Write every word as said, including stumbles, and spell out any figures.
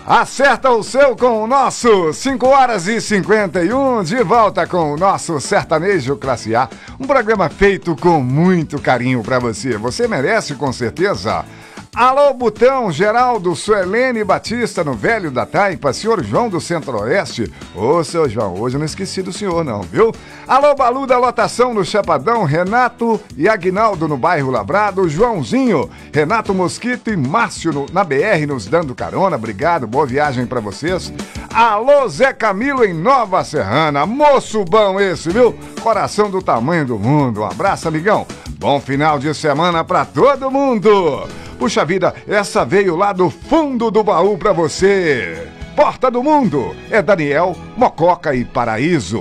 Acerta o seu com o nosso cinco horas e cinquenta e um, de volta com o nosso Sertanejo Classe A, um programa feito com muito carinho pra você. Você merece, com certeza. Alô, Butão, Geraldo, Suelene Batista, no Velho da Taipa, senhor João do Centro-Oeste. Ô, seu João, hoje eu não esqueci do senhor não, viu? Alô, Balu da Lotação no Chapadão, Renato e Aguinaldo no bairro Labrado, Joãozinho, Renato Mosquito e Márcio no, na B R nos dando carona, obrigado, boa viagem pra vocês. Alô, Zé Camilo em Nova Serrana, moço bom esse, viu? Coração do tamanho do mundo, um abraço, amigão. Bom final de semana pra todo mundo. Puxa vida, essa veio lá do fundo do baú pra você. Porta do Mundo, é Daniel, Mococa e Paraíso.